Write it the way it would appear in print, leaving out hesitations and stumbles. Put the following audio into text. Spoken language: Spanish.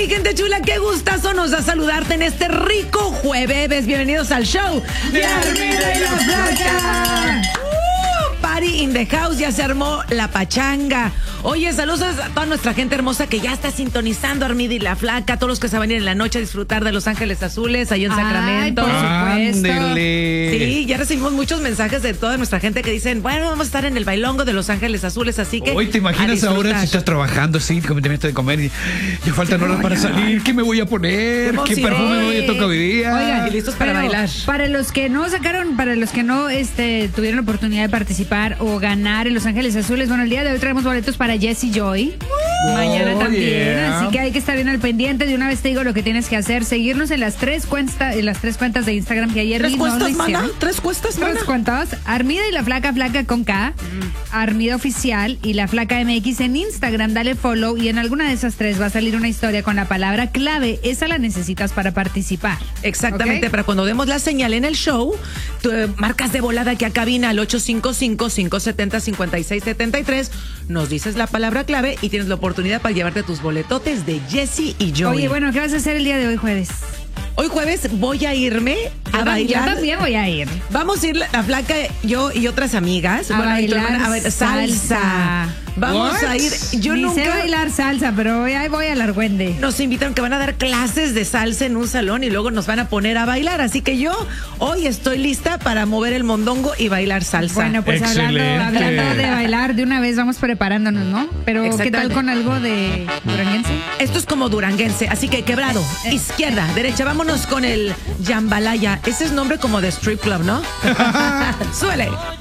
mi gente chula? Qué gustazo nos da saludarte en este rico jueves. Bienvenidos al show de Armida y la Flaca. Party in the house, ya se armó la pachanga. Oye, saludos a toda nuestra gente hermosa que ya está sintonizando Armida y la Flaca, a todos los que se van a ir en la noche a disfrutar de Los Ángeles Azules, allá en Sacramento. Por supuesto. Ándele. Sí, ya recibimos muchos mensajes de toda nuestra gente que dicen, bueno, vamos a estar en el bailongo de Los Ángeles Azules, así que Hoy te imaginas ahora si estás trabajando así, como te metes de comer y ya faltan horas para salir. ¿Qué me voy a poner? ¿Qué perfume me voy a tocar hoy día? Oigan, y listos para bailar. Para los que no tuvieron la oportunidad de participar o ganar en Los Ángeles Azules, bueno, el día de hoy traemos boletos para Jessie Joy. Mañana también, yeah. Así que hay que estar bien al pendiente. De una vez te digo lo que tienes que hacer: seguirnos en las tres cuentas de Instagram que ayer ¿Tres mismo cuestas, lo mana? hicieron. ¿Tres cuestas, mana? Tres cuentas: Armida y la Flaca, Flaca con K, Armida Oficial y la Flaca MX en Instagram. Dale follow y en alguna de esas tres va a salir una historia con la palabra clave. Esa la necesitas para participar. Exactamente, ¿Ok? para cuando demos la señal en el show, tú marcas de volada aquí a cabina al 855-570-5673, nos dices la palabra clave y tienes la oportunidad para llevarte tus boletotes de Jessie y Joey. Oye, bueno, ¿qué vas a hacer el día de hoy, jueves? Hoy jueves voy a irme a Yo bailar. también voy a ir. Vamos a ir la Flaca, yo y otras amigas. A bailar a ver, salsa. Vamos What? a ir. Yo Ni nunca sé bailar salsa, pero ahí voy al argüende. nos invitaron que van a dar clases de salsa en un salón y luego nos van a poner a bailar. Así que yo hoy estoy lista para mover el mondongo y bailar salsa. Bueno, pues Excelente. hablando de bailar, de una vez vamos preparándonos, ¿no? Pero ¿qué tal Exactamente. con algo de duranguense? Esto es como duranguense, así que quebrado, izquierda, derecha. Vámonos con el jambalaya. Ese es nombre como de strip club, ¿no? Suele.